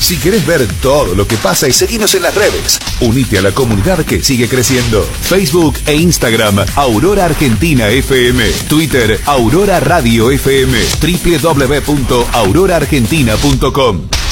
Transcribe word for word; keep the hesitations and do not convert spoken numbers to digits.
Si querés ver todo lo que pasa y seguinos en las redes, unite a la comunidad que sigue creciendo. Facebook e Instagram, Aurora Argentina F M. Twitter, Aurora Radio F M. doble u doble u doble u punto aurora argentina punto com.